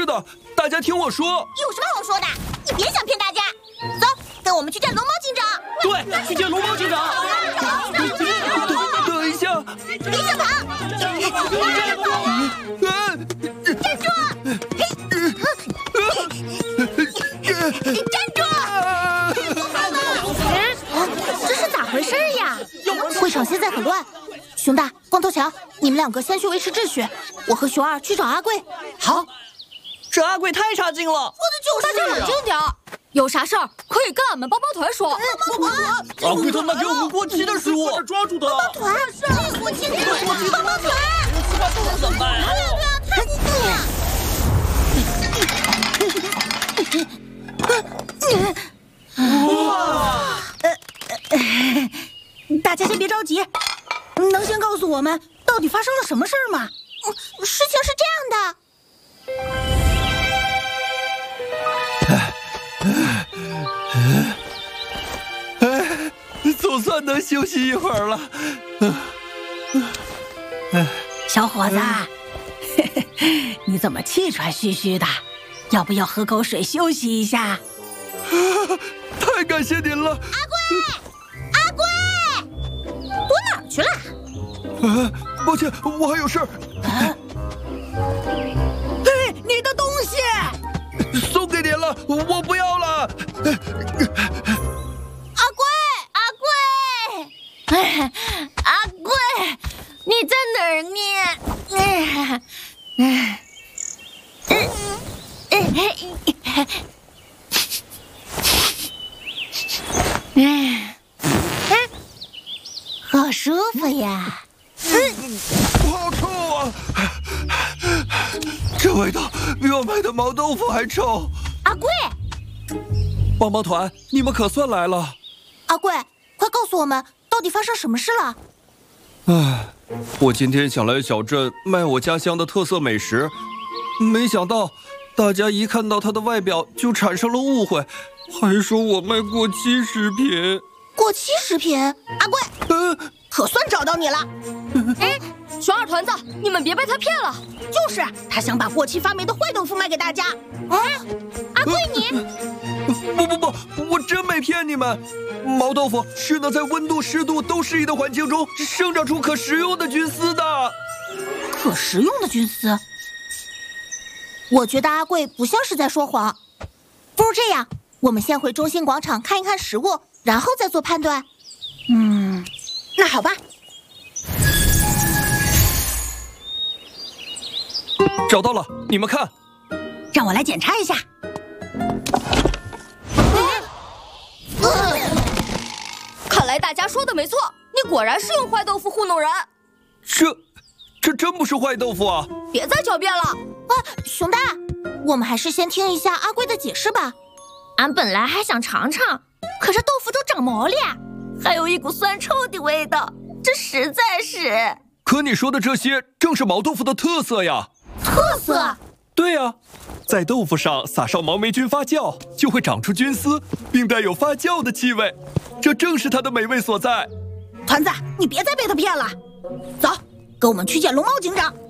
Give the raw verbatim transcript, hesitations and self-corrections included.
的，大家听我说。 有什么好说的？你别想骗大家。走，跟我们去见龙猫警长。 对，去见龙猫警长。 等一下， 别想跑！站住！站住！这是咋回事呀？会场现在很乱。熊大、光头强，你们两个先去维持秩序，我和熊二去找阿贵。 好。这阿贵太差劲了！ 说的就是。 大家冷静点，有啥事儿可以跟俺们帮帮团说。 帮帮团， 阿贵他妈给我们过期的食物，抓住他！ 帮帮团，这过期的帮帮团， 怎么办？ 太近了！哇！大家先别着急，能先告诉我们到底发生了什么事儿吗？事情是这样的。 哎，总算能休息一会儿了。 小伙子，你怎么气喘吁吁的？要不要喝口水休息一下？ 太感谢您了， 阿贵，阿贵，躲哪儿去了？ 啊，抱歉，我还有事儿。 啊嘿，你的东西！ 送给您了，我不要了。 阿贵，阿贵，阿贵，你在哪儿呢？好舒服呀！ 好臭啊！这味道比我买的毛豆腐还臭。 阿贵， 帮帮团，你们可算来了。 阿贵，快告诉我们，到底发生什么事了？ 唉，我今天想来小镇卖我家乡的特色美食，没想到大家一看到它的外表就产生了误会，还说我卖过期食品。 过期食品？阿贵， 呃， 可算找到你了。 哎，熊二团子，你们别被他骗了。 就是，他想把过期发霉的坏豆腐卖给大家。啊，阿贵你？ 不不不，我真没骗你们。毛豆腐是能在温度、湿度都适宜的环境中生长出可食用的菌丝的。 可食用的菌丝？我觉得阿贵不像是在说谎。不如这样，我们先回中心广场看一看食物，然后再做判断。嗯，那好吧。 找到了，你们看。 让我来检查一下。 看来大家说的没错，你果然是用坏豆腐糊弄人。 这，这真不是坏豆腐啊！ 别再狡辩了。 啊，熊大，我们还是先听一下阿贵的解释吧。 俺本来还想尝尝，可是豆腐都长毛了，还有一股酸臭的味道，这实在是…… 可你说的这些正是毛豆腐的特色呀！ 特色？ 对呀，在豆腐上撒上毛霉菌发酵，就会长出菌丝，并带有发酵的气味，这正是它的美味所在。 团子，你别再被他骗了。走，跟我们去见龙猫警长。